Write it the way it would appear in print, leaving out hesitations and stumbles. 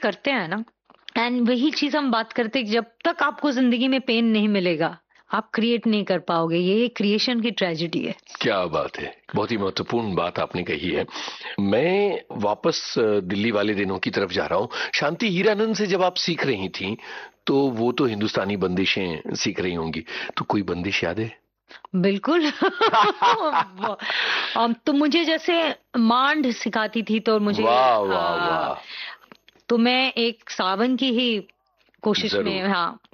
करते हैं ना, एंड वही चीज हम बात करते हैं, जब तक आपको जिंदगी में पेन नहीं मिलेगा आप क्रिएट नहीं कर पाओगे। ये क्रिएशन की ट्रेजेडी है। क्या बात है, बहुत ही महत्वपूर्ण बात आपने कही है। मैं वापस दिल्ली वाले दिनों की तरफ जा रहा हूँ। शांति हीरानंद से जब आप सीख रही थी तो वो तो हिंदुस्तानी बंदिशें सीख रही होंगी, तो कोई बंदिश याद है? बिल्कुल। तो मुझे जैसे मांड सिखाती थी, तो मुझे वाह वाह वाह। तो मैं एक सावन की ही कोशिश में, जरूर। हाँ,